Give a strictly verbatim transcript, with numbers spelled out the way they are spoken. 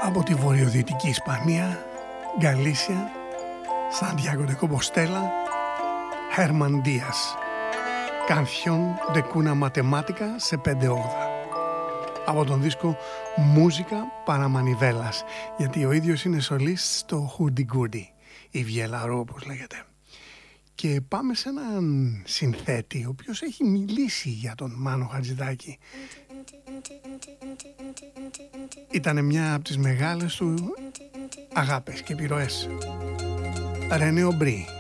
από τη βορειοδυτική Ισπανία, Γκαλίσια, Σαντιάγκο ντε Κομποστέλα, Χέρμαν Δίας. Canción de cuna matemática σε πέντε όγδα. Από τον δίσκο Μούζικα Παραμανιβέλας, γιατί ο ίδιος είναι σολίστ στο Χουρντιγκούρντι, η Βιελαρό όπως λέγεται. Και πάμε σε έναν συνθέτη, ο οποίος έχει μιλήσει για τον Μάνο Χατζηδάκη. Ήτανε μια από τις μεγάλες του αγάπες και επιρροές. Ρενέ Ομπρί.